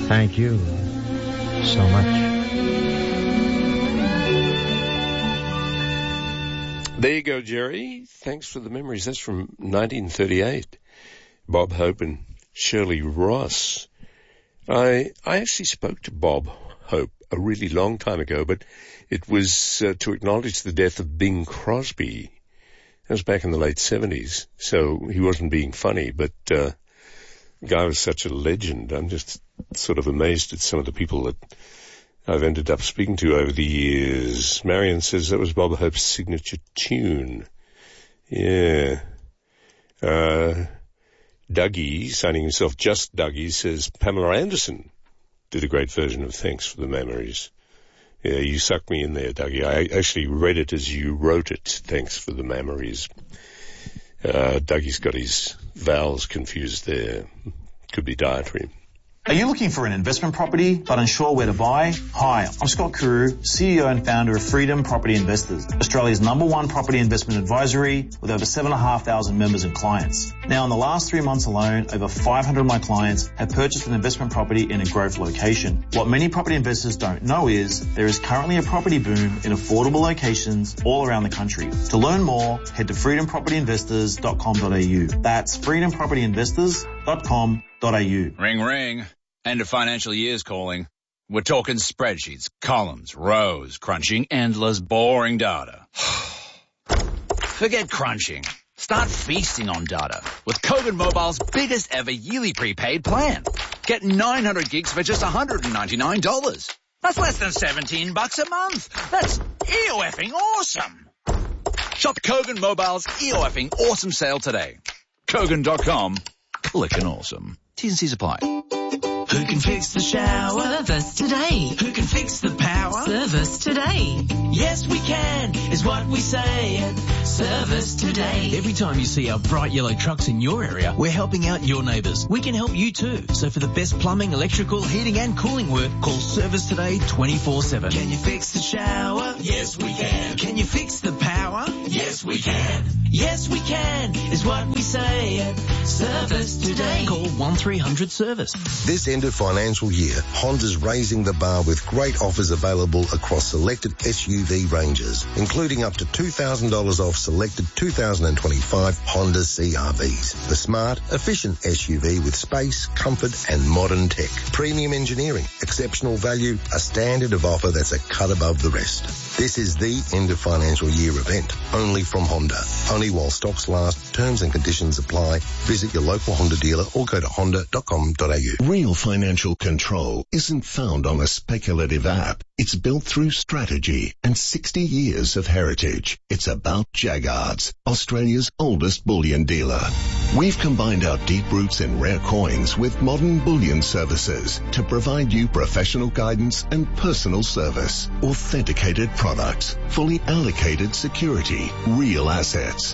Thank you so much. There you go, Jerry. Thanks for the memories. That's from 1938. Bob Hope and Shirley Ross. I actually spoke to Bob Hope a really long time ago, but it was to acknowledge the death of Bing Crosby. That was back in the late 70s, so he wasn't being funny, but the guy was such a legend. I'm just sort of amazed at some of the people that I've ended up speaking to over the years. Marion says that was Bob Hope's signature tune. Yeah. Dougie, signing himself just Dougie, says Pamela Anderson did a great version of Thanks for the Memories. Yeah, you sucked me in there, Dougie. I actually read it as you wrote it. Thanks for the memories. Dougie's got his vowels confused there. Could be dietary. Are you looking for an investment property but unsure where to buy? Hi, I'm Scott Kuru, CEO and founder of Freedom Property Investors, Australia's #1 property investment advisory with over 7,500 members and clients. Now, in the last 3 months alone, over 500 of my clients have purchased an investment property in a growth location. What many property investors don't know is there is currently a property boom in affordable locations all around the country. To learn more, head to freedompropertyinvestors.com.au. That's freedompropertyinvestors.com.au. Ring, ring. End of financial year's calling. We're talking spreadsheets, columns, rows, crunching endless, boring data. Forget crunching. Start feasting on data with Kogan Mobile's biggest ever yearly prepaid plan. Get 900 gigs for just $199. That's less than $17 a month. That's EOFing awesome. Shop Kogan Mobile's EOFing awesome sale today. Kogan.com. Clickin' awesome. T's and C's apply. Who can fix the shower? Service today. Who can fix the power? Service today. Yes, we can, is what we say at Service Today. Every time you see our bright yellow trucks in your area, we're helping out your neighbours. We can help you too. So for the best plumbing, electrical, heating and cooling work, call Service Today 24/7. Can you fix the shower? Yes, we can. Can you fix the power? Yes, we can. Yes, we can, is what we say at Service Today. Call 1300-SERVICE. This end of financial year, Honda's raising the bar with great offers available across selected SUV ranges, including up to $2,000 off selected 2025 Honda CR-Vs. The smart, efficient SUV with space, comfort and modern tech. Premium engineering, exceptional value, a standard of offer that's a cut above the rest. This is the end of financial year event, only from Honda. Only while stocks last, terms and conditions apply. Visit your local Honda dealer or go to honda.com.au. Real financial control isn't found on a speculative app. It's built through strategy and 60 years of heritage. It's about Jaggards, Australia's oldest bullion dealer. We've combined our deep roots in rare coins with modern bullion services to provide you professional guidance and personal service. Authenticated products, fully allocated security, real assets.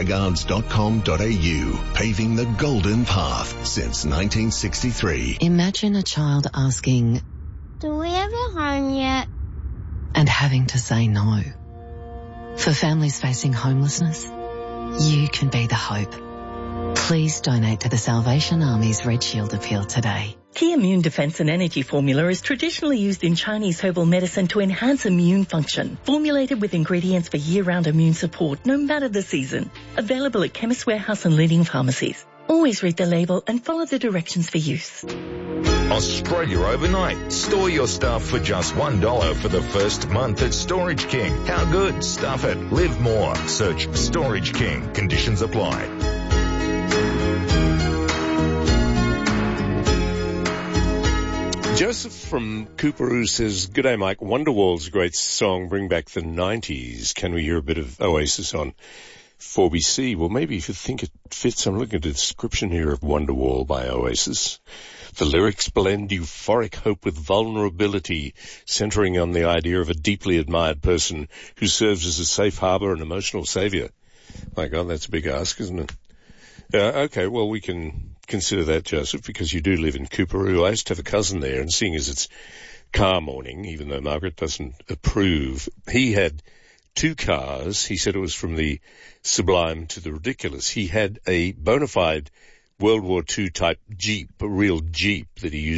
Jaggards.com.au, paving the golden path since 1963. Imagine a child asking, "Do we have a home yet?" and having to say no. For families facing homelessness, you can be the hope. Please donate to the Salvation Army's Red Shield appeal today. Key Immune Defense and Energy Formula is traditionally used in Chinese herbal medicine to enhance immune function. Formulated with ingredients for year-round immune support, no matter the season. Available at Chemist Warehouse and leading pharmacies. Always read the label and follow the directions for use. Australia overnight. Store your stuff for just $1 for the first month at Storage King. How good? Stuff it. Live more. Search Storage King. Conditions apply. Joseph from Cooperoo says, "G'day, Mike. Wonderwall's a great song. Bring back the 90s. Can we hear a bit of Oasis on 4BC?" Well, maybe if you think it fits. I'm looking at the description here of Wonderwall by Oasis. The lyrics blend euphoric hope with vulnerability, centering on the idea of a deeply admired person who serves as a safe harbor and emotional savior. My God, that's a big ask, isn't it? Okay, well, we can consider that, Joseph, because you do live in Cooperoo. I used to have a cousin there, and seeing as it's car morning, even though Margaret doesn't approve, he had 2 cars. He said it was from the sublime to the ridiculous. He had a bona fide World War II type Jeep, a real Jeep that he used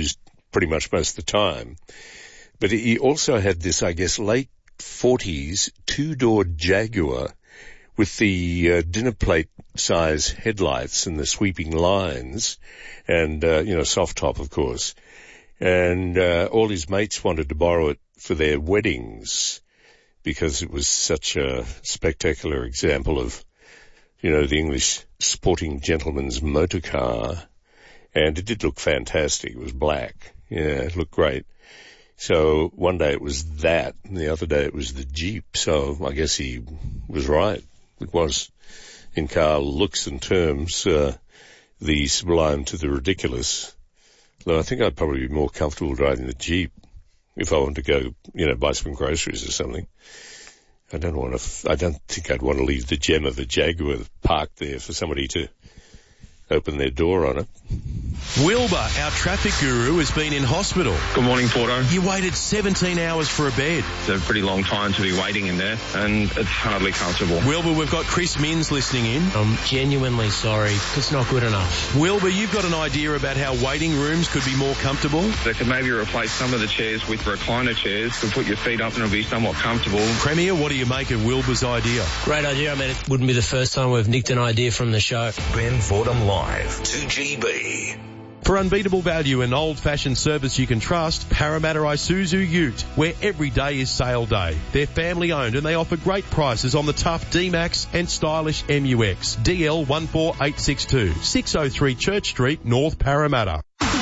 pretty much most of the time. But he also had this, I guess, late 40s two-door Jaguar with the dinner plate size headlights and the sweeping lines and, soft top, of course. And all his mates wanted to borrow it for their weddings because it was such a spectacular example of, the English sporting gentleman's motor car. And it did look fantastic. It was black. Yeah, it looked great. So one day it was that, and the other day it was the Jeep. So I guess he was right. It was, in car looks and terms, the sublime to the ridiculous. Though I think I'd probably be more comfortable driving the Jeep if I wanted to go, buy some groceries or something. I don't think I'd want to leave the gem of a Jaguar parked there for somebody to open their door on it. Wilbur, our traffic guru, has been in hospital. Good morning, Porto. You waited 17 hours for a bed. It's a pretty long time to be waiting in there, and it's hardly comfortable. Wilbur, we've got Chris Minns listening in. I'm genuinely sorry. It's not good enough. Wilbur, you've got an idea about how waiting rooms could be more comfortable? They could maybe replace some of the chairs with recliner chairs to put your feet up and it'll be somewhat comfortable. Premier, what do you make of Wilbur's idea? Great idea. I mean, it wouldn't be the first time we've nicked an idea from the show. Ben Fordham Live, 2GB. For unbeatable value and old-fashioned service you can trust, Parramatta Isuzu Ute, where every day is sale day. They're family-owned and they offer great prices on the tough D-Max and stylish MUX. DL 14862, 603 Church Street, North Parramatta.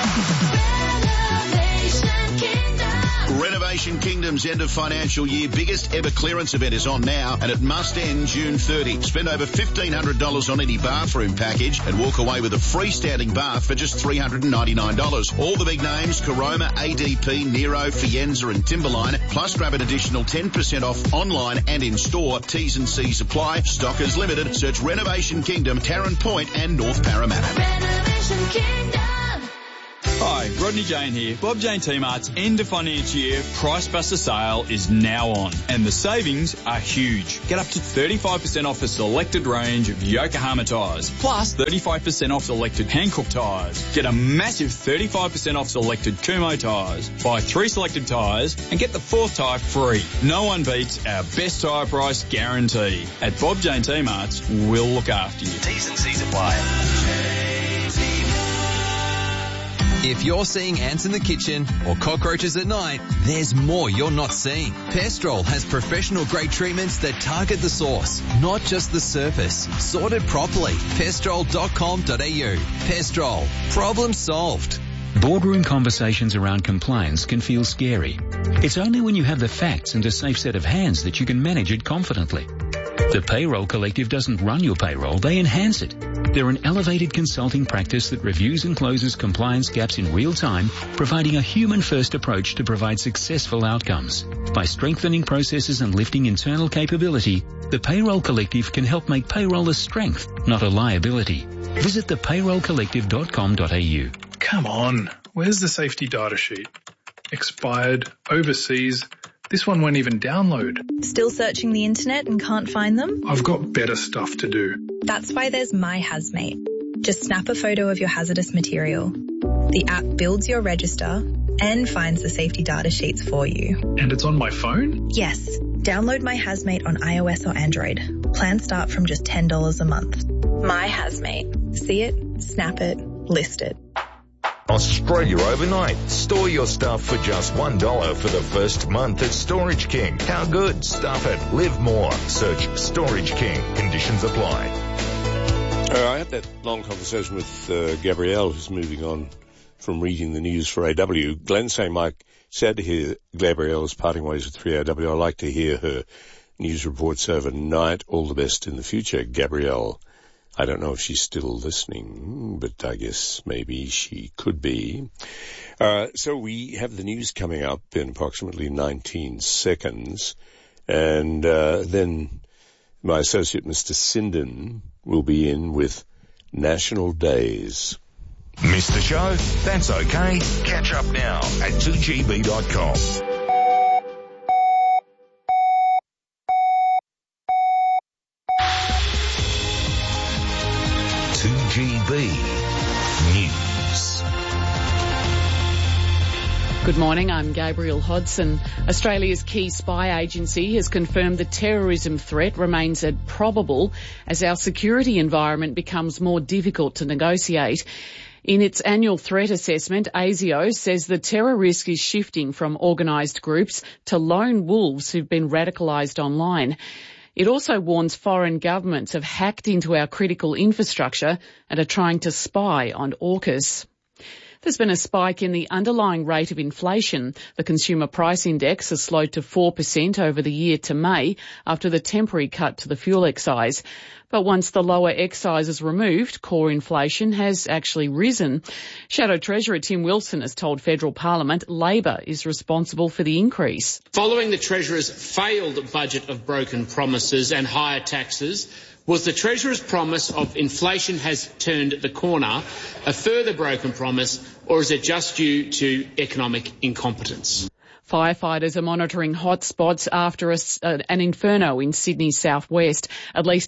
Renovation Kingdom's end of financial year biggest ever clearance event is on now, and it must end June 30. Spend over $1,500 on any bathroom package and walk away with a freestanding bath for just $399. All the big names, Caroma, ADP, Nero, Fienza and Timberline, plus grab an additional 10% off online and in store. T's and C's apply. Stock is limited. Search Renovation Kingdom, Karen Point and North Parramatta. Renovation Kingdom. Hi, Rodney Jane here. Bob Jane T-Mart's end of financial year Price Buster sale is now on, and the savings are huge. Get up to 35% off a selected range of Yokohama tyres, plus 35% off selected Hankook tyres. Get a massive 35% off selected Kumho tyres. Buy 3 selected tyres and get the 4th tyre free. No one beats our best tyre price guarantee. At Bob Jane T-Mart's, we'll look after you. T's and C's apply. If you're seeing ants in the kitchen or cockroaches at night, there's more you're not seeing. Pestrol has professional-grade treatments that target the source, not just the surface. Sorted properly. Pestrol.com.au. Pestrol. Problem solved. Boardroom conversations around compliance can feel scary. It's only when you have the facts and a safe set of hands that you can manage it confidently. The Payroll Collective doesn't run your payroll, they enhance it. They're an elevated consulting practice that reviews and closes compliance gaps in real time, providing a human-first approach to provide successful outcomes. By strengthening processes and lifting internal capability, the Payroll Collective can help make payroll a strength, not a liability. Visit thepayrollcollective.com.au. Come on, where's the safety data sheet? Expired, overseas. This one won't even download. Still searching the internet and can't find them? I've got better stuff to do. That's why there's My Hazmate. Just snap a photo of your hazardous material. The app builds your register and finds the safety data sheets for you. And it's on my phone? Yes. Download My Hazmate on iOS or Android. Plans start from just $10 a month. My Hazmate. See it, snap it, list it. Australia overnight. Store your stuff for just $1 for the first month at Storage King. How good? Stuff it. Live more. Search Storage King. Conditions apply. I had that long conversation with Gabrielle, who's moving on from reading the news for AW. Glenn saying, Mike, sad to hear Gabrielle's parting ways with 3AW. I like to hear her news reports overnight. All the best in the future, Gabrielle. I don't know if she's still listening, but I guess maybe she could be. So we have the news coming up in approximately 19 seconds, and then my associate, Mr. Sinden, will be in with National Days. Missed the show? That's okay. Catch up now at 2gb.com. GB News. Good morning, I'm Gabrielle Hodson. Australia's key spy agency has confirmed the terrorism threat remains probable as our security environment becomes more difficult to negotiate. In its annual threat assessment, ASIO says the terror risk is shifting from organised groups to lone wolves who've been radicalised online. It also warns foreign governments have hacked into our critical infrastructure and are trying to spy on AUKUS. There's been a spike in the underlying rate of inflation. The Consumer Price Index has slowed to 4% over the year to May after the temporary cut to the fuel excise. But once the lower excise is removed, core inflation has actually risen. Shadow Treasurer Tim Wilson has told Federal Parliament Labor is responsible for the increase. Following the Treasurer's failed budget of broken promises and higher taxes, was the Treasurer's promise of inflation has turned the corner a further broken promise, or is it just due to economic incompetence? Firefighters are monitoring hotspots after an inferno in Sydney's southwest. At least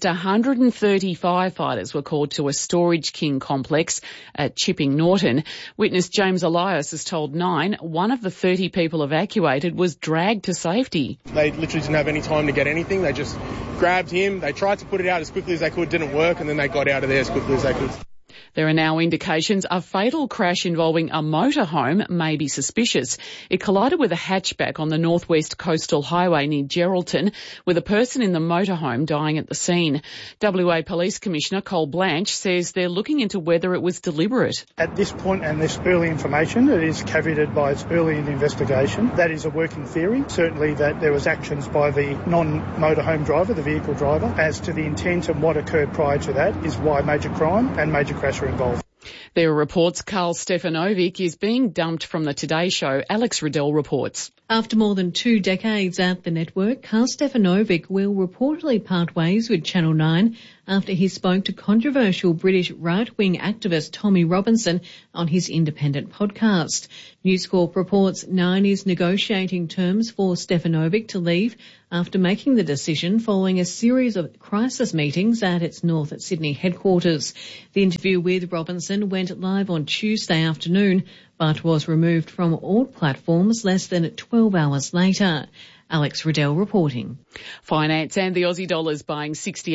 130 firefighters were called to a Storage King complex at Chipping Norton. Witness James Elias has told Nine one of the 30 people evacuated was dragged to safety. They literally didn't have any time to get anything. They just grabbed him. They tried to put it out as quickly as they could, didn't work, and then they got out of there as quickly as they could. There are now indications a fatal crash involving a motorhome may be suspicious. It collided with a hatchback on the northwest coastal highway near Geraldton, with a person in the motorhome dying at the scene. WA Police Commissioner Cole Blanche says they're looking into whether it was deliberate. At this point and this early information, it is caveated by its early in the investigation. That is a working theory. Certainly that there was actions by the non-motorhome driver, the vehicle driver. As to the intent and what occurred prior to that is why major crime and major crash are involved. There are reports Karl Stefanovic is being dumped from the Today Show. Alex Riddell reports. After more than 2 decades at the network, Karl Stefanovic will reportedly part ways with Channel 9 after he spoke to controversial British right-wing activist Tommy Robinson on his independent podcast. News Corp reports 9 is negotiating terms for Stefanovic to leave after making the decision following a series of crisis meetings at its North Sydney headquarters. The interview with Robinson went live on Tuesday afternoon, but was removed from all platforms less than 12 hours later. Alex Riddell reporting. Finance and the Aussie dollar's buying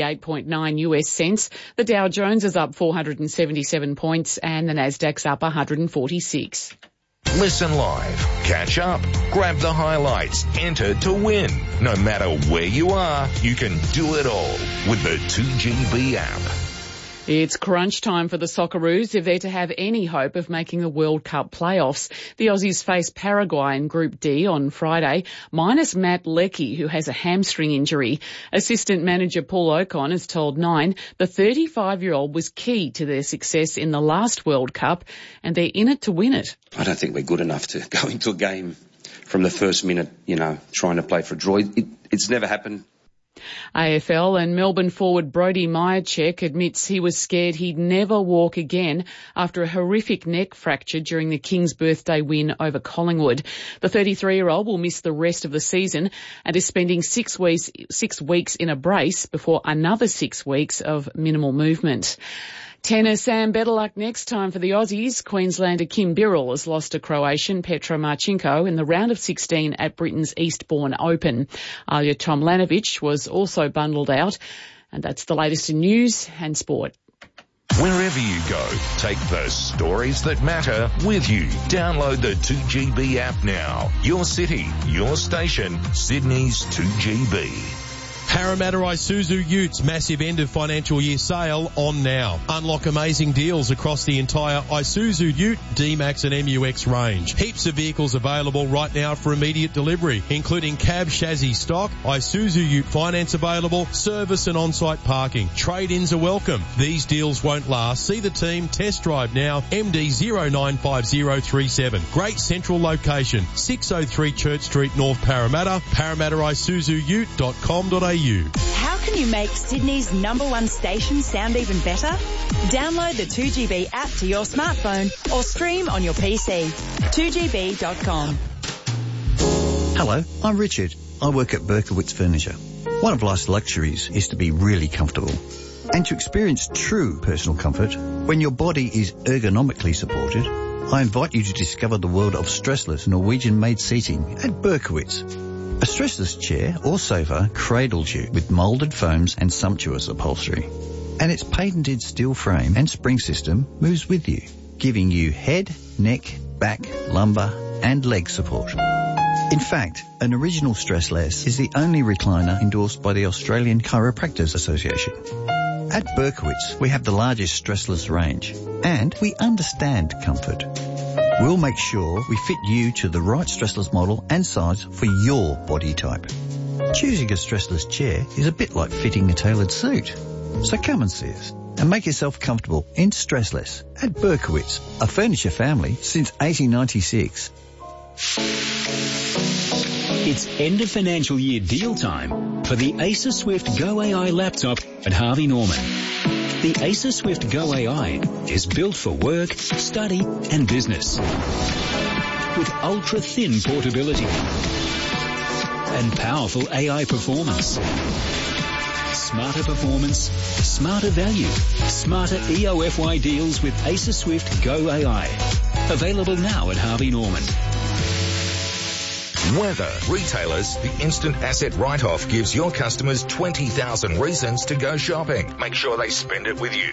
68.9 US cents. The Dow Jones is up 477 points and the Nasdaq's up 146. Listen live, catch up, grab the highlights, enter to win. No matter where you are, you can do it all with the 2GB app. It's crunch time for the Socceroos if they're to have any hope of making the World Cup playoffs. The Aussies face Paraguay in Group D on Friday, minus Matt Leckie, who has a hamstring injury. Assistant manager Paul Ocon has told Nine the 35-year-old was key to their success in the last World Cup, and they're in it to win it. I don't think we're good enough to go into a game from the first minute, trying to play for a draw. It's never happened. AFL and Melbourne forward Brodie Myercheck admits he was scared he'd never walk again after a horrific neck fracture during the Kings' birthday win over Collingwood. The 33-year-old will miss the rest of the season and is spending 6 weeks in a brace before another 6 weeks of minimal movement. Tennis and better luck next time for the Aussies. Queenslander Kim Birrell has lost to Croatian Petra Marchenko in the round of 16 at Britain's Eastbourne Open. Alja Tomljanovic was also bundled out. And that's the latest in news and sport. Wherever you go, take the stories that matter with you. Download the 2GB app now. Your city, your station, Sydney's 2GB. Parramatta Isuzu Utes massive end of financial year sale on now. Unlock amazing deals across the entire Isuzu Ute, D-Max and MUX range. Heaps of vehicles available right now for immediate delivery, including cab chassis stock, Isuzu Ute finance available, service and on-site parking. Trade-ins are welcome. These deals won't last. See the team, test drive now, MD 095037. Great central location, 603 Church Street, North Parramatta, parramattaisuzuute.com.au. How can you make Sydney's #1 station sound even better? Download the 2GB app to your smartphone or stream on your PC. 2GB.com. Hello, I'm Richard. I work at Berkowitz Furniture. One of life's luxuries is to be really comfortable and to experience true personal comfort when your body is ergonomically supported I invite you to discover the world of stressless Norwegian-made seating at Berkowitz. A stressless chair or sofa cradles you with moulded foams and sumptuous upholstery. And its patented steel frame and spring system moves with you, giving you head, neck, back, lumbar and leg support. In fact, an original Stressless is the only recliner endorsed by the Australian Chiropractors Association. At Berkowitz, we have the largest stressless range, and we understand comfort. We'll make sure we fit you to the right stressless model and size for your body type. Choosing a stressless chair is a bit like fitting a tailored suit. So come and see us and make yourself comfortable in Stressless at Berkowitz, a furniture family since 1896. It's end of financial year deal time for the Acer Swift Go AI laptop at Harvey Norman. The Acer Swift Go AI is built for work, study and business with ultra-thin portability and powerful AI performance. Smarter performance, smarter value, smarter EOFY deals with Acer Swift Go AI. Available now at Harvey Norman. Weather. Retailers, the instant asset write-off gives your customers 20,000 reasons to go shopping. Make sure they spend it with you.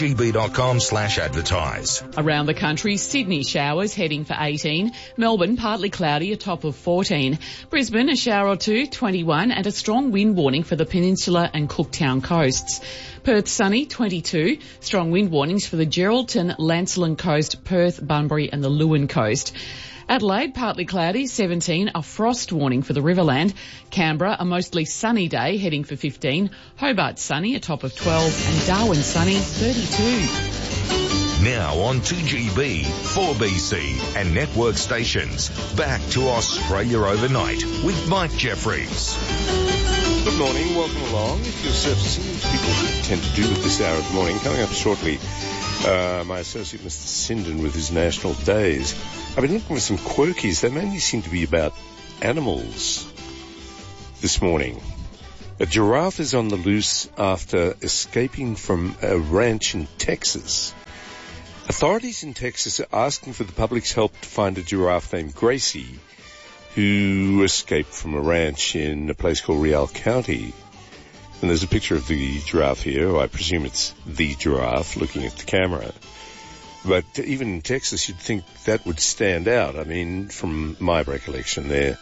2gb.com/advertise. Around the country, Sydney showers heading for 18. Melbourne, partly cloudy, a top of 14. Brisbane, a shower or two, 21, and a strong wind warning for the Peninsula and Cooktown coasts. Perth, sunny, 22. Strong wind warnings for the Geraldton, Lancelin coast, Perth, Bunbury and the Lewin coast. Adelaide, partly cloudy, 17, a frost warning for the Riverland. Canberra, a mostly sunny day, heading for 15. Hobart, sunny, a top of 12. And Darwin, sunny, 32. Now on 2GB, 4BC and network stations. Back to Australia Overnight with Mike Jeffries. Good morning, welcome along. If you're surfacing, people tend to do at this hour of the morning. Coming up shortly, my associate Mr. Sinden with his National Days. I've been looking for some quirkies. They mainly seem to be about animals this morning. A giraffe is on the loose after escaping from a ranch in Texas. Authorities in Texas are asking for the public's help to find a giraffe named Gracie who escaped from a ranch in a place called Real County. And there's a picture of the giraffe here. I presume it's the giraffe looking at the camera. But even in Texas, you'd think that would stand out. I mean, from my recollection, they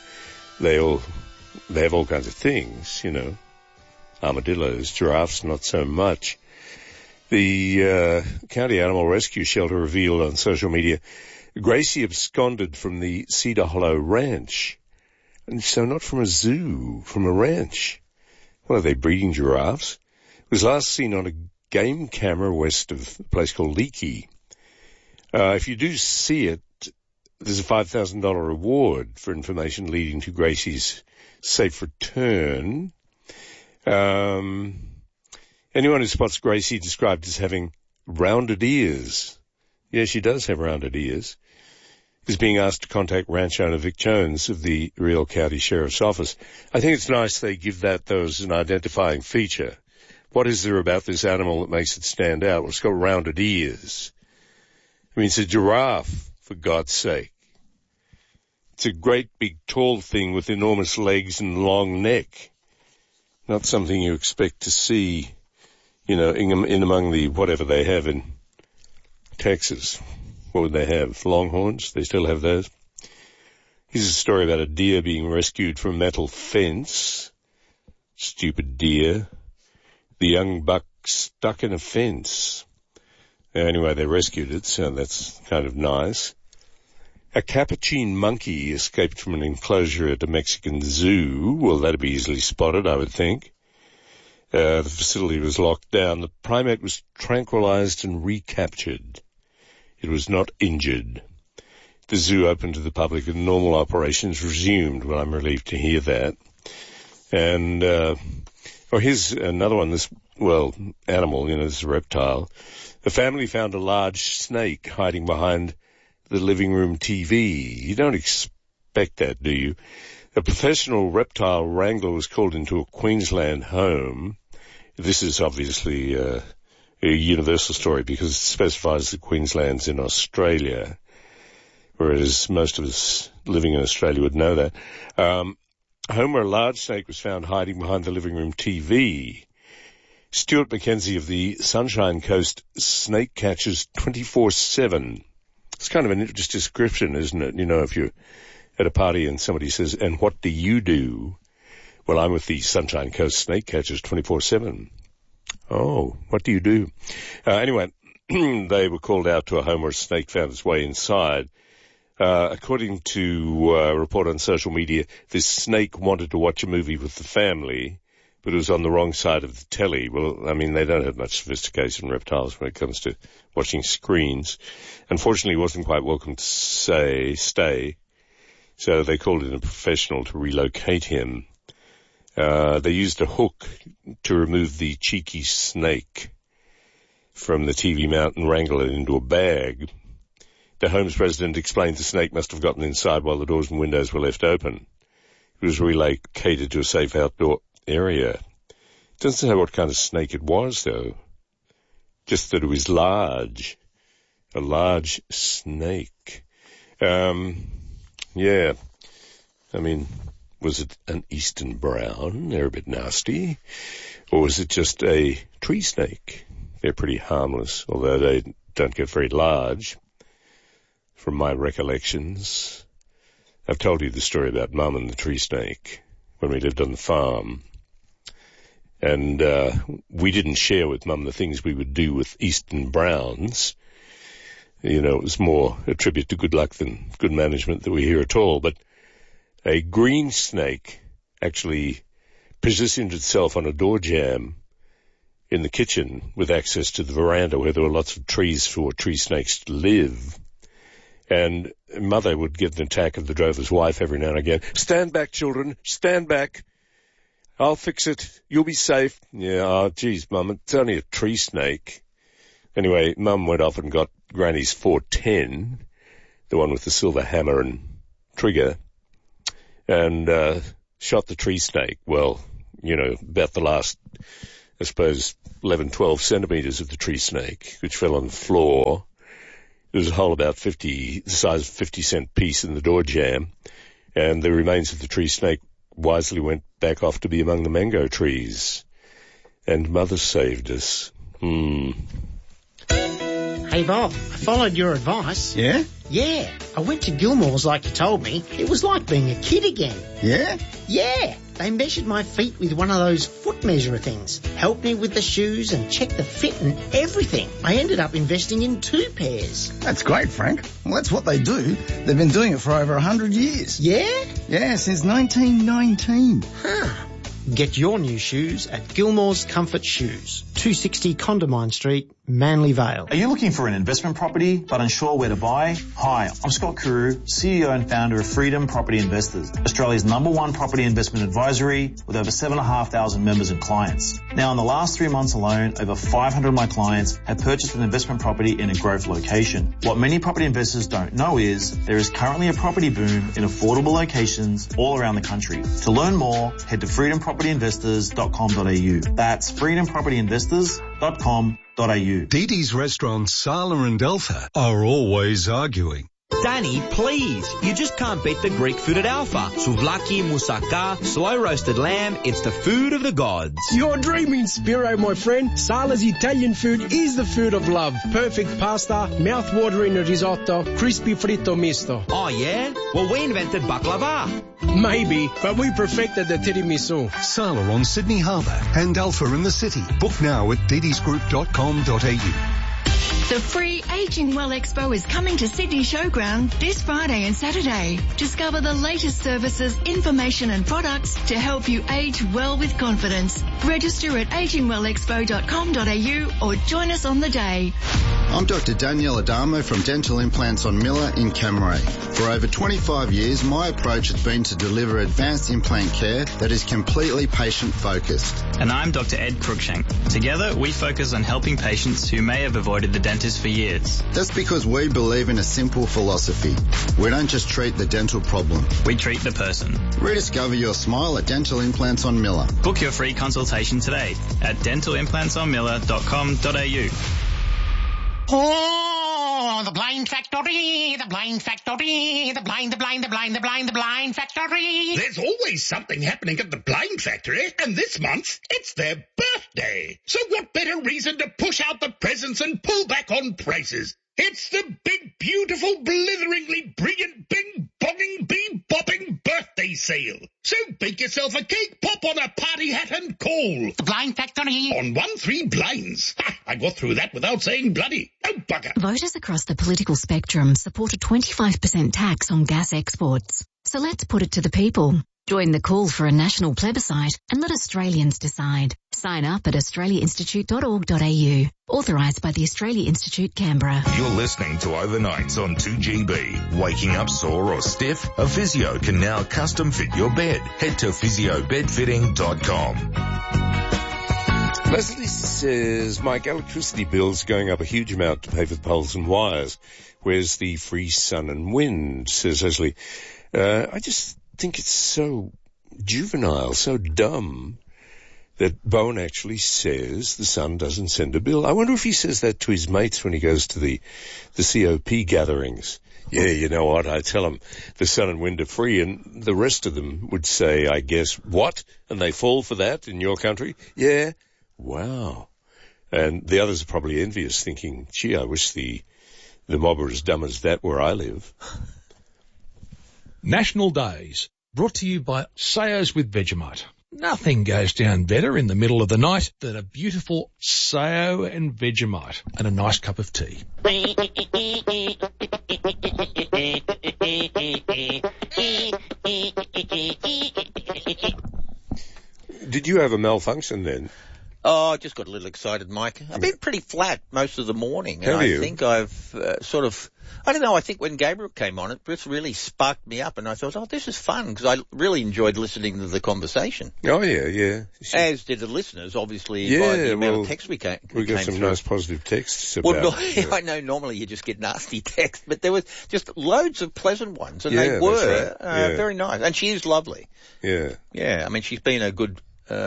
have all kinds of things, you know. Armadillos, giraffes, not so much. The County Animal Rescue Shelter revealed on social media, Gracie absconded from the Cedar Hollow Ranch. And so not from a zoo, from a ranch. What are they, breeding giraffes? It was last seen on a game camera west of a place called Leakey. If you do see it, there's a $5,000 reward for information leading to Gracie's safe return. Anyone who spots Gracie described as having rounded ears. Yeah, she does have rounded ears. Is being asked to contact ranch owner Vic Jones of the Real County Sheriff's Office. I think it's nice they give that, though, as an identifying feature. What is there about this animal that makes it stand out? Well, it's got rounded ears. I mean, it's a giraffe, for God's sake. It's a great big tall thing with enormous legs and long neck. Not something you expect to see, you know, in among the whatever they have in Texas. What would they have? Longhorns? They still have those. Here's a story about a deer being rescued from a metal fence. Stupid deer. The young buck stuck in a fence. Anyway, they rescued it, so that's kind of nice. A capuchin monkey escaped from an enclosure at a Mexican zoo. Well, that'd be easily spotted, I would think. The facility was locked down. The primate was tranquilized and recaptured. It was not injured. The zoo opened to the public and normal operations resumed. Well, I'm relieved to hear that. And, here's another one, animal, you know, this reptile. The family found a large snake hiding behind the living room TV. You don't expect that, do you? A professional reptile wrangler was called into a Queensland home. This is obviously a universal story because it specifies that Queensland's in Australia. whereas most of us living in Australia would know that. Home where a large snake was found hiding behind the living room TV. Stuart McKenzie of the Sunshine Coast Snake Catchers 24/7. It's kind of an interesting description, isn't it? You know, if you're at a party and somebody says, and what do you do? Well, I'm with the Sunshine Coast Snake Catchers 24/7. Oh, what do you do? Anyway, they were called out to a home where a snake found its way inside. According to a report on social media, this snake wanted to watch a movie with the family, but it was on the wrong side of the telly. Well, I mean, they don't have much sophistication, reptiles, when it comes to watching screens. Unfortunately, he wasn't quite welcome to stay, so they called in a professional to relocate him. They used a hook to remove the cheeky snake from the TV mount and wrangle it into a bag. The home's president explained the snake must have gotten inside while the doors and windows were left open. It was relocated to a safe outdoor area. It doesn't say what kind of snake it was, though. Just that it was large. A large snake. Yeah. I mean, was it an eastern brown? They're a bit nasty. Or was it just a tree snake? They're pretty harmless, although they don't get very large. From my recollections, I've told you the story about Mum and the tree snake when we lived on the farm. And we didn't share with Mum the things we would do with eastern browns. You know, it was more a tribute to good luck than good management that we hear at all. But a green snake actually positioned itself on a door jamb in the kitchen with access to the veranda where there were lots of trees for tree snakes to live. And Mother would get an attack of the drover's wife every now and again. Stand back, children. Stand back. I'll fix it. You'll be safe. Yeah, oh, geez, Mum, it's only a tree snake. Anyway, Mum went off and got Granny's 410, the one with the silver hammer and trigger, and shot the tree snake. Well, you know, about the last, I suppose, 11, 12 centimetres of the tree snake, which fell on the floor. There was a hole about the size of a 50-cent piece in the door jamb, and the remains of the tree snake wisely went back off to be among the mango trees. And Mother saved us. Hey, Bob, I followed your advice. Yeah? Yeah, I went to Gilmore's like you told me. It was like being a kid again. Yeah? Yeah, they measured my feet with one of those foot measurer things, helped me with the shoes and checked the fit and everything. I ended up investing in 2 pairs. That's great, Frank. Well, that's what they do. They've been doing it for over 100 years. Yeah? Yeah, since 1919. Huh. Get your new shoes at Gilmore's Comfort Shoes, 260 Condamine Street, Manly Vale. Are you looking for an investment property but unsure where to buy? Hi, I'm Scott Carew, CEO and founder of Freedom Property Investors, Australia's #1 property investment advisory with over 7,500 members and clients. Now, in the last 3 months alone, over 500 of my clients have purchased an investment property in a growth location. What many property investors don't know is there is currently a property boom in affordable locations all around the country. To learn more, head to freedompropertyinvestors.com.au. That's freedompropertyinvestors.com.au. Dee Dee's restaurants Sala and Alpha are always arguing. Danny, please. You just can't beat the Greek food at Alpha. Souvlaki, moussaka, slow roasted lamb. It's the food of the gods. You're dreaming, Spiro, my friend. Sala's Italian food is the food of love. Perfect pasta, mouth-watering risotto, crispy fritto misto. Oh, yeah? Well, we invented baklava. Maybe, but we perfected the tiramisu. Sala on Sydney Harbour and Alpha in the city. Book now at didisgroup.com.au. The free Aging Well Expo is coming to Sydney Showground this Friday and Saturday. Discover the latest services, information and products to help you age well with confidence. Register at agingwellexpo.com.au or join us on the day. I'm Dr. Danielle Adamo from Dental Implants on Miller in Camray. For over 25 years, my approach has been to deliver advanced implant care that is completely patient-focused. And I'm Dr. Ed Cruikshank. Together, we focus on helping patients who may have avoided the dentist for years. That's because we believe in a simple philosophy. We don't just treat the dental problem. We treat the person. Rediscover your smile at Dental Implants on Miller. Book your free consultation today at dentalimplantsonmiller.com.au. Oh! for the Blind Factory, the Blind Factory, the Blind Factory. There's always something happening at the Blind Factory, and this month it's their birthday. So what better reason to push out the presents and pull back on prices? It's the big, beautiful, blitheringly brilliant, bing-bonging, bee-bopping birthday sale. So bake yourself a cake, pop on a party hat and call. The Blind Factory. On 1-3 blinds. Ha, I got through that without saying bloody. Oh, bugger. Voters across the political spectrum support a 25% tax on gas exports. So let's put it to the people. Join the call for a national plebiscite and let Australians decide. Sign up at australiainstitute.org.au. Authorised by the Australia Institute, Canberra. You're listening to Overnights on 2GB. Waking up sore or stiff? A physio can now custom fit your bed. Head to physiobedfitting.com. Leslie says, Mike, electricity bills going up a huge amount to pay for the poles and wires. Where's the free sun and wind? Says Leslie. I just think it's so juvenile, so dumb, that Bowen actually says the Sun doesn't send a bill. I wonder if he says that to his mates when he goes to the COP gatherings. Yeah, you know what, I tell them the sun and wind are free, and the rest of them would say, I guess, what? And they fall for that in your country? Yeah. Wow. And the others are probably envious, thinking, gee, I wish the mob were as dumb as that where I live. National Days, brought to you by Sayos with Vegemite. Nothing goes down better in the middle of the night than a beautiful Sayo and Vegemite and a nice cup of tea. Did you have a malfunction then? Oh, I just got a little excited, Mike. I've been pretty flat most of the morning. And I think I've I don't know, I think when Gabriel came on, it just really sparked me up, and I thought, oh, this is fun, because I really enjoyed listening to the conversation. Oh, yeah. As did the listeners, obviously, by the amount of text we got some nice positive texts about it. I know normally you just get nasty texts, but there was just loads of pleasant ones, and they were very nice. And she is lovely. Yeah. Yeah, I mean, she's been a good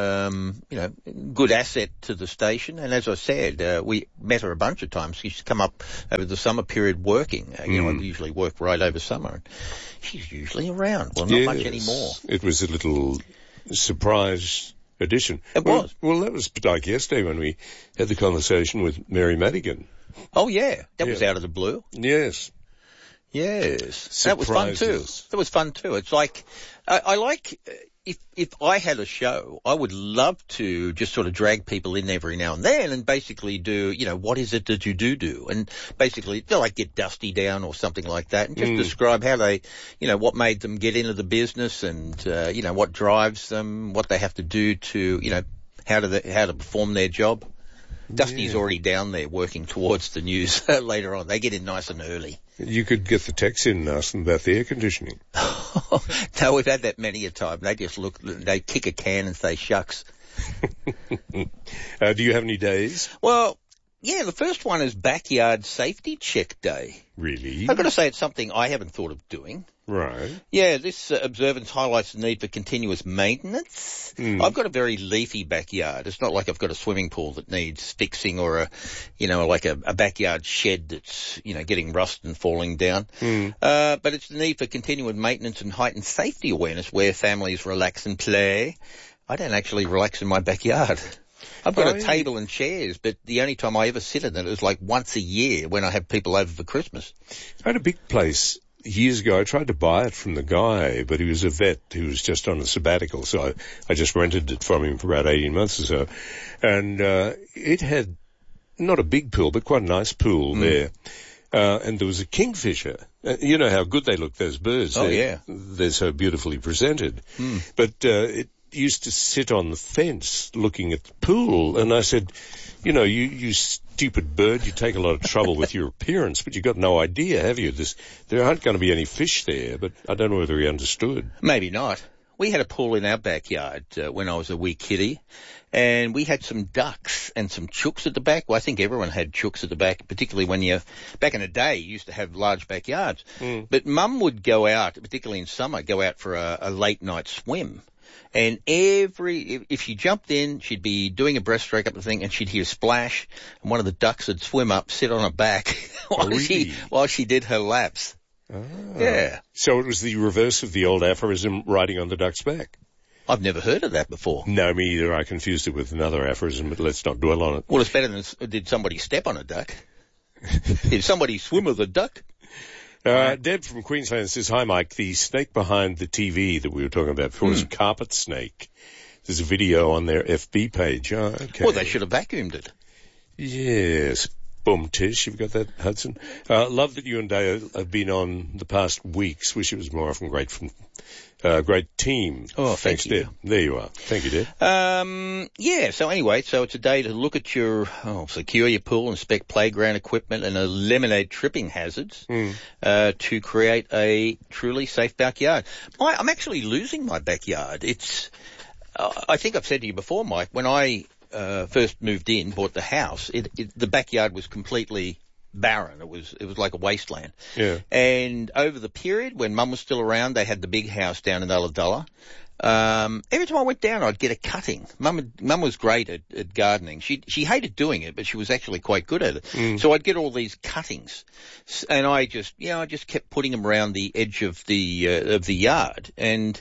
good asset to the station. And as I said, we met her a bunch of times. She's come up over the summer period working. I usually work right over summer, and she's usually around. Well, not much anymore. It was a little surprise addition. It was. Well, that was like yesterday when we had the conversation with Mary Madigan. Oh, yeah. That was out of the blue. Yes. Yes. That was fun too. It's like, I like... If I had a show, I would love to just sort of drag people in every now and then and basically do, what is it that you do? And basically, like get Dusty down or something like that and just describe how they, what made them get into the business and, what drives them, what they have to do to, how to perform their job. Dusty's already down there working towards the news later on. They get in nice and early. You could get the techs in and ask them about the air conditioning. No, we've had that many a time. They just they kick a can and say shucks. Do you have any days? Well, yeah, the first one is Backyard Safety Check Day. Really? I've got to say it's something I haven't thought of doing. Right. Yeah, this observance highlights the need for continuous maintenance. I've got a very leafy backyard. It's not like I've got a swimming pool that needs fixing or a backyard shed that's, getting rust and falling down. But it's the need for continuous maintenance and heightened safety awareness where families relax and play. I don't actually relax in my backyard. I've got a table and chairs, but the only time I ever sit in it is like once a year when I have people over for Christmas. I had a big place years ago. I tried to buy it from the guy, but he was a vet who was just on a sabbatical, so I just rented it from him for about 18 months or so. And it had not a big pool, but quite a nice pool there. And there was a kingfisher. You know how good they look, those birds. They're so beautifully presented. But it used to sit on the fence looking at the pool, and I said, you stupid bird, you take a lot of trouble with your appearance, but you've got no idea, have you? There aren't going to be any fish there, but I don't know whether he understood. Maybe not. We had a pool in our backyard when I was a wee kiddie, and we had some ducks and some chooks at the back. Well, I think everyone had chooks at the back, particularly when back in the day, you used to have large backyards. But Mum would go out, particularly in summer, go out for a late night swim. And if she jumped in, she'd be doing a breaststroke up the thing, and she'd hear a splash, and one of the ducks would swim up, sit on her back while she did her laps. Oh. Yeah. So it was the reverse of the old aphorism, riding on the duck's back. I've never heard of that before. No, me either. I confused it with another aphorism, but let's not dwell on it. Well, it's better than did somebody step on a duck? Did somebody swim with a duck? Deb from Queensland says, hi, Mike. The snake behind the TV that we were talking about before is a carpet snake. There's a video on their FB page. Oh, okay. Well, they should have vacuumed it. Yes. Boom, Tish. You've got that, Hudson. Love that you and Dale have been on the past weeks. Wish it was more often. Great team. Oh, thanks, Deb. you. There you are. Thank you, Deb. Yeah, so anyway, so it's a day to look at secure your pool, inspect playground equipment, and eliminate tripping hazards to create a truly safe backyard. I'm actually losing my backyard. I think I've said to you before, Mike, when I first moved in, bought the house, the backyard was completely barren. It was like a wasteland. Yeah. And over the period when Mum was still around, they had the big house down in Ulladulla. Every time I went down, I'd get a cutting. Mum was great at gardening. She hated doing it, but she was actually quite good at it. So I'd get all these cuttings, and I just kept putting them around the edge of the yard, and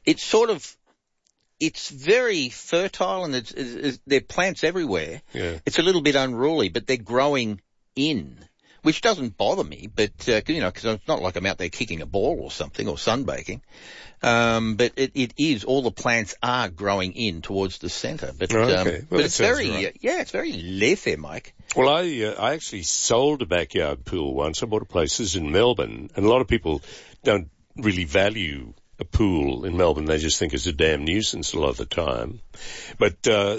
it's very fertile, and there are plants everywhere. Yeah. It's a little bit unruly, but they're growing in, which doesn't bother me, but, because it's not like I'm out there kicking a ball or something or sunbaking. But it is, all the plants are growing in towards the centre. But, okay. Well, but it's very, right. It's very laissez, Mike. Well, I actually sold a backyard pool once. I bought a place. This is in Melbourne, and a lot of people don't really value a pool in Melbourne. They just think it's a damn nuisance a lot of the time. But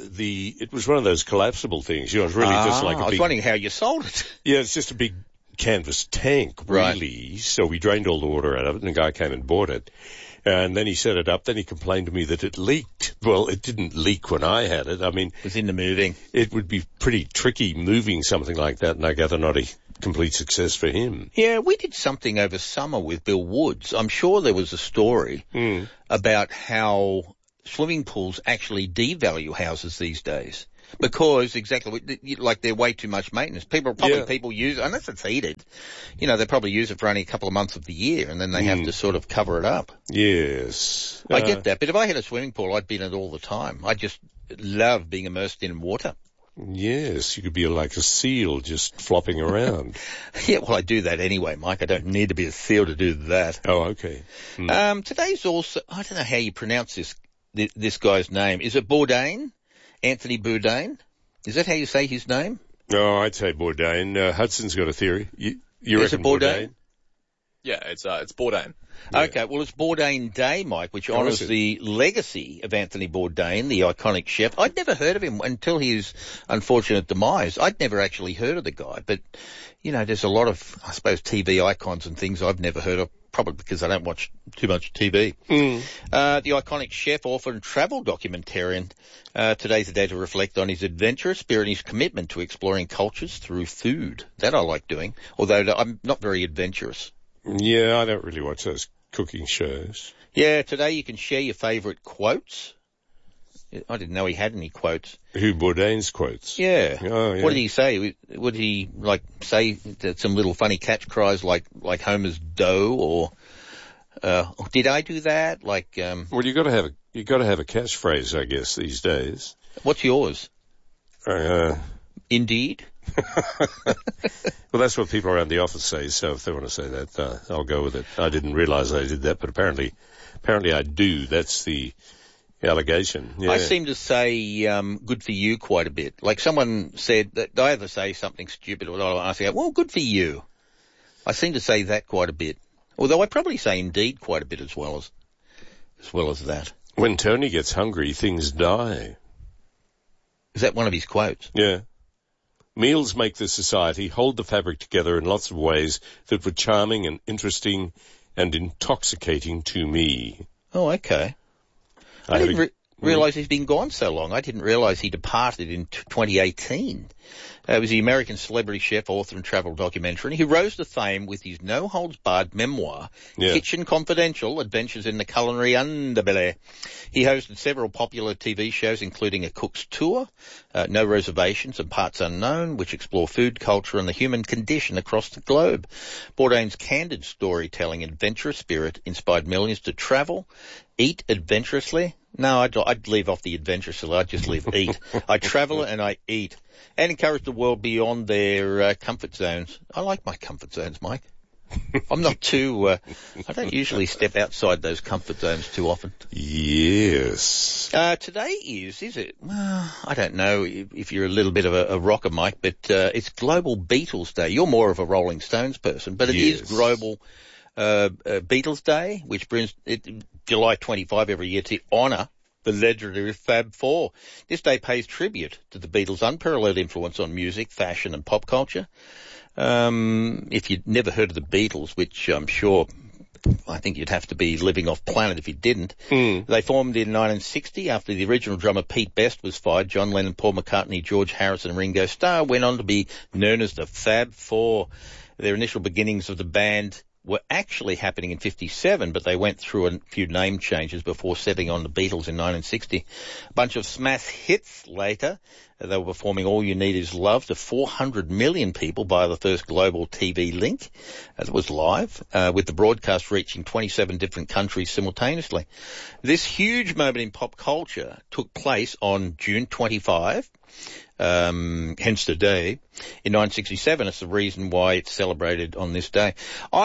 it was one of those collapsible things. It's really just like a big... I was wondering how you sold it. Yeah, it's just a big canvas tank, really. Right. So we drained all the water out of it, and the guy came and bought it. And then he set it up. Then he complained to me that it leaked. Well, it didn't leak when I had it. I mean... It was in the moving. It would be pretty tricky moving something like that, and I gather not a complete success for him. Yeah, we did something over summer with Bill Woods. I'm sure there was a story about how swimming pools actually devalue houses these days. Because they're way too much maintenance. People use it, unless it's heated, they probably use it for only a couple of months of the year, and then they have to sort of cover it up. Yes. I get that, but if I had a swimming pool, I'd be in it all the time. I just love being immersed in water. Yes, you could be like a seal just flopping around. Yeah, well, I do that anyway, Mike. I don't need to be a seal to do that. Oh, okay. Today's also, I don't know how you pronounce this guy's name. Is it Bourdain? Anthony Bourdain? Is that how you say his name? No, I'd say Bourdain. Hudson's got a theory. You reckon Bourdain? Yeah, it's Bourdain. Yeah. Okay, well, it's Bourdain Day, Mike, which honours the legacy of Anthony Bourdain, the iconic chef. I'd never heard of him until his unfortunate demise. I'd never actually heard of the guy, but, there's a lot of, I suppose, TV icons and things I've never heard of, probably because I don't watch too much TV. The iconic chef, author and travel documentarian, today's the day to reflect on his adventurous spirit and his commitment to exploring cultures through food. That I like doing, although I'm not very adventurous. Yeah, I don't really watch those cooking shows. Yeah, today you can share your favourite quotes. I didn't know he had any quotes. Who, Bourdain's quotes? Yeah. Oh, yeah. What did he say? Would he, say some little funny catch cries like Homer's dough, or did I do that? Well, you got to have a catchphrase, I guess, these days. What's yours? Indeed. Well, that's what people around the office say, so if they want to say that, I'll go with it. I didn't realise I did that, but apparently I do. That's the allegation. Yeah. I seem to say good for you quite a bit. Like someone said that I either say something stupid or I say, well, good for you. I seem to say that quite a bit. Although I probably say indeed quite a bit as well as that. When Tony gets hungry, things die. Is that one of his quotes? Yeah. Meals make the society, hold the fabric together in lots of ways that were charming and interesting and intoxicating to me. Oh, okay. I realise he's been gone so long. I didn't realise he departed in 2018. He was the American celebrity chef, author and travel documentary. He rose to fame with his no-holds-barred memoir, Kitchen Confidential, Adventures in the Culinary Underbelly. He hosted several popular TV shows, including A Cook's Tour, No Reservations and Parts Unknown, which explore food, culture and the human condition across the globe. Bourdain's candid storytelling, adventurous spirit inspired millions to travel, eat adventurously. No, I'd leave off the adventurously. I'd just leave eat. I travel and I eat. And encourage the world beyond their comfort zones. I like my comfort zones, Mike. I'm not too, I don't usually step outside those comfort zones too often. Yes. Today is it? Well, I don't know if you're a little bit of a rocker, Mike, but it's Global Beatles Day. You're more of a Rolling Stones person, but it is Global Beatles Day, which brings it July 25 every year to honour the legendary Fab Four. This day pays tribute to the Beatles' unparalleled influence on music, fashion and pop culture. If you'd never heard of the Beatles, which I'm sure, I think you'd have to be living off planet if you didn't. They formed in 1960 after the original drummer Pete Best was fired. John Lennon, Paul McCartney, George Harrison and Ringo Starr went on to be known as the Fab Four. Their initial beginnings of the band were actually happening in 57, but they went through a few name changes before settling on the Beatles in 1960. A bunch of smash hits later. They were performing All You Need Is Love to 400 million people via the first global TV link. It was live, with the broadcast reaching 27 different countries simultaneously. This huge moment in pop culture took place on June 25, hence the day, in 1967. It's the reason why it's celebrated on this day.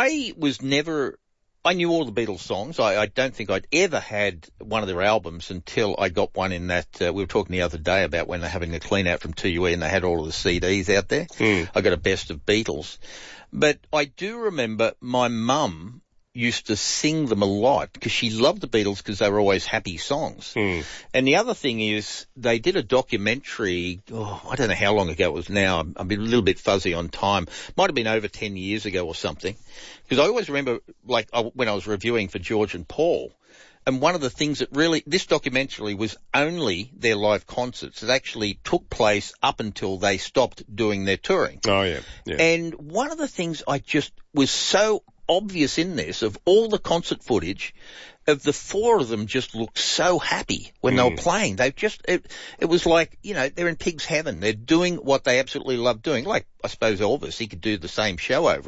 I knew all the Beatles songs. I don't think I'd ever had one of their albums until I got one in that, we were talking the other day about when they're having a clean out from TUE and they had all of the CDs out there. I got a best of Beatles. But I do remember my mum used to sing them a lot because she loved the Beatles because they were always happy songs. And the other thing is they did a documentary, I don't know how long ago it was now. I'm a little bit fuzzy on time. Might have been over 10 years ago or something. Because I always remember, when I was reviewing for George and Paul, and one of the things that really, this documentary was only their live concerts. It actually took place up until they stopped doing their touring. Oh, yeah. And one of the things I just was so obvious in this, of all the concert footage, of the four of them just looked so happy when they were playing. They just, it was like, they're in pig's heaven. They're doing what they absolutely love doing. Like, I suppose Elvis, he could do the same show over